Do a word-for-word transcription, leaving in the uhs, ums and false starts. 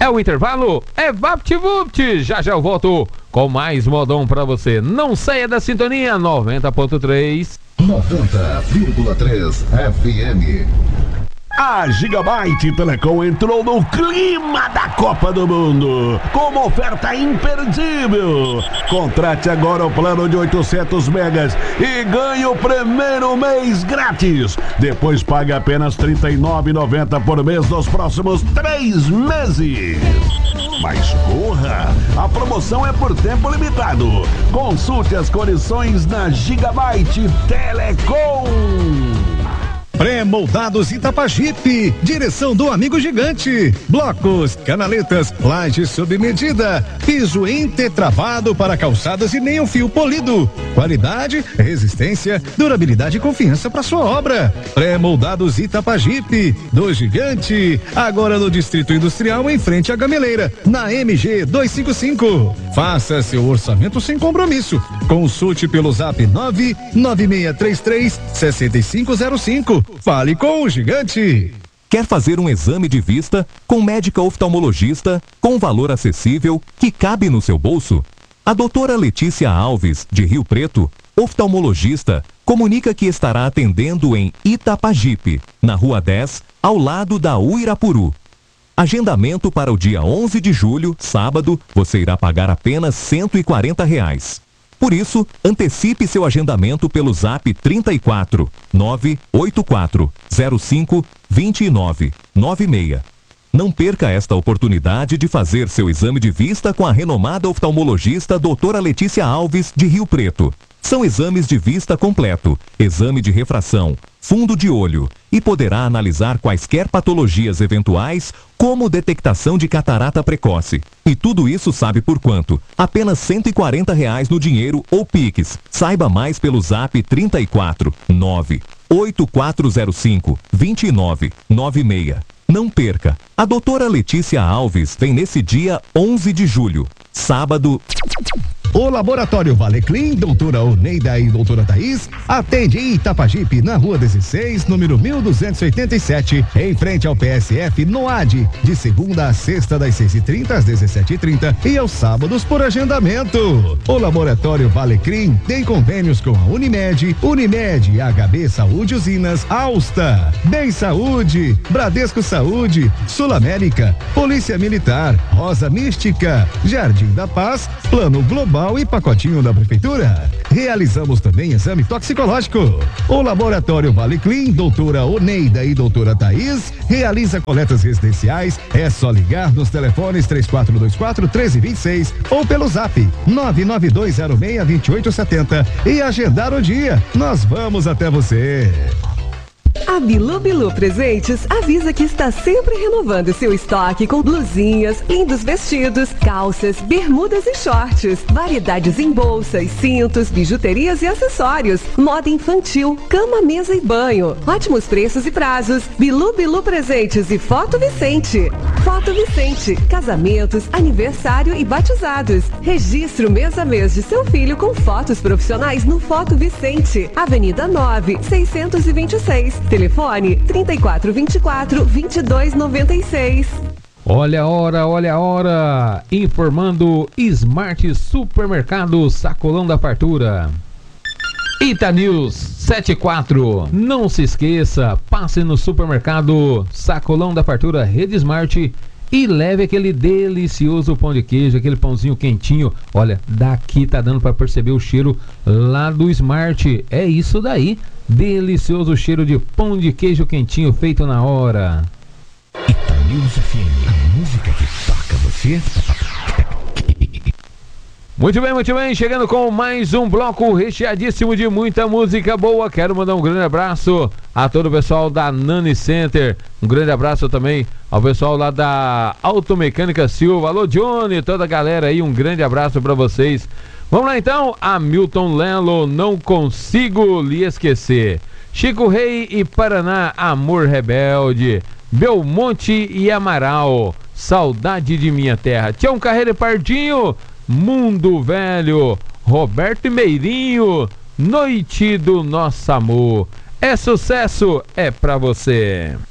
o intervalo, é VaptVupt. Já já eu volto com mais modão pra você. Não saia da sintonia noventa ponto três. noventa vírgula três F M. A Gigabyte Telecom entrou no clima da Copa do Mundo com uma oferta imperdível. Contrate agora o plano de oitocentos megas e ganhe o primeiro mês grátis. Depois pague apenas trinta e nove reais e noventa centavos por mês nos próximos três meses. Mas corra, a promoção é por tempo limitado. Consulte as condições na Gigabyte Telecom. Pré-moldados Itapajipe, direção do amigo gigante. Blocos, canaletas, laje sob medida, piso entetravado para calçadas e nem um fio polido. Qualidade, resistência, durabilidade e confiança para sua obra. Pré-moldados Itapajipe, do gigante, agora no Distrito Industrial em frente à Gameleira, na M G duzentos e cinquenta e cinco. Faça seu orçamento sem compromisso. Consulte pelo zap nove nove seis três três seis cinco zero cinco. Fale com o gigante. Quer fazer um exame de vista com médica oftalmologista com valor acessível que cabe no seu bolso? A doutora Letícia Alves, de Rio Preto, oftalmologista, comunica que estará atendendo em Itapajipe, na Rua dez, ao lado da Uirapuru. Agendamento para o dia onze de julho, sábado, você irá pagar apenas cento e quarenta reais. Por isso, antecipe seu agendamento pelo zap trinta e quatro, nove oito quatro, zero cinco, dois nove, nove seis. Não perca esta oportunidade de fazer seu exame de vista com a renomada oftalmologista doutora Letícia Alves, de Rio Preto. São exames de vista completo, exame de refração, fundo de olho e poderá analisar quaisquer patologias eventuais, como detectação de catarata precoce. E tudo isso sabe por quanto? Apenas cento e quarenta reais no dinheiro ou Pix. Saiba mais pelo zap trinta e quatro, nove oito quatro zero cinco, dois nove, nove seis. Não perca, a doutora Letícia Alves vem nesse dia onze de julho, sábado. O Laboratório Valeclim, doutora Oneida e doutora Thaís, atende em Itapajipe, na rua dezesseis, número mil duzentos e oitenta e sete, em frente ao P S F, no A D, de segunda a sexta, das seis e trinta às dezessete e trinta e aos sábados por agendamento. O Laboratório Valeclim tem convênios com a Unimed, Unimed, H B Saúde Usinas, Alsta, Bem Saúde, Bradesco Saúde, Sul América, Polícia Militar, Rosa Mística, Jardim da Paz, Plano Global e pacotinho da prefeitura. Realizamos também exame toxicológico. O Laboratório Valeclim, doutora Oneida e doutora Thaís, realiza coletas residenciais. É só ligar nos telefones três quatro dois quatro, um três dois seis ou pelo zap nove nove dois zero seis, dois oito sete zero e agendar o dia. Nós vamos até você. A Bilu Bilu Presentes avisa que está sempre renovando seu estoque com blusinhas, lindos vestidos, calças, bermudas e shorts, variedades em bolsas, cintos, bijuterias e acessórios, moda infantil, cama, mesa e banho, ótimos preços e prazos. Bilu Bilu Presentes e Foto Vicente. Foto Vicente, casamentos, aniversário e batizados. Registre o mês a mês de seu filho com fotos profissionais no Foto Vicente, Avenida nove, seiscentos e vinte e seis. Telefone trinta e quatro, vinte e quatro, vinte e dois, noventa e seis. Olha a hora, olha a hora. Informando Smart Supermercado Sacolão da Fartura. Ita News setenta e quatro. Não se esqueça, passe no supermercado Sacolão da Fartura Rede Smart e leve aquele delicioso pão de queijo, aquele pãozinho quentinho. Olha, daqui tá dando para perceber o cheiro lá do Smart. É isso daí. Delicioso cheiro de pão de queijo quentinho feito na hora. Ita News F M, a música que toca você. Muito bem, muito bem, chegando com mais um bloco recheadíssimo de muita música boa. Quero mandar um grande abraço a todo o pessoal da Nani Center. Um grande abraço também ao pessoal lá da Automecânica Silva. Alô, Johnny, toda a galera aí, um grande abraço para vocês. Vamos lá então, Hamilton Lelo, Não Consigo Lhe Esquecer. Chico Rei e Paraná, Amor Rebelde. Belmonte e Amaral, Saudade de Minha Terra. Tião Carreira e Pardinho, Mundo Velho. Roberto e Meirinho, Noite do Nosso Amor. É sucesso, é pra você.